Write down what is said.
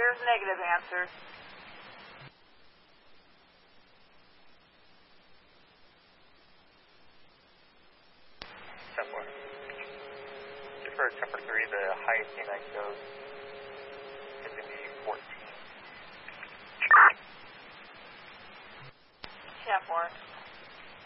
Here's negative answer. Step 1. For Temper 3, the highest CNI dose is going to be 14. Chef 4.